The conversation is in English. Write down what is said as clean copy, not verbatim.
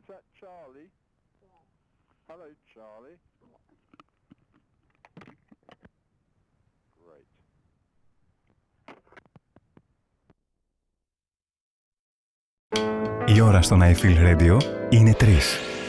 that Charlie? Yeah. Hello, Charlie. Great. Η ώρα στο Night Field Radio είναι 3.